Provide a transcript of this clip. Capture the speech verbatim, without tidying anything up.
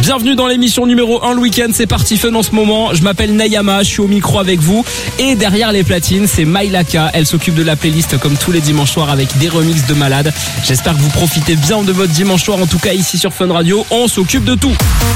Bienvenue dans l'émission numéro un le week-end, c'est parti fun en ce moment. Je m'appelle Nayama, je suis au micro avec vous. Et derrière les platines, c'est Mailaka. Elle s'occupe de la playlist comme tous les dimanches soirs avec des remixes de malades. J'espère que vous profitez bien de votre dimanche soir. En tout cas ici sur Fun Radio, on s'occupe de tout.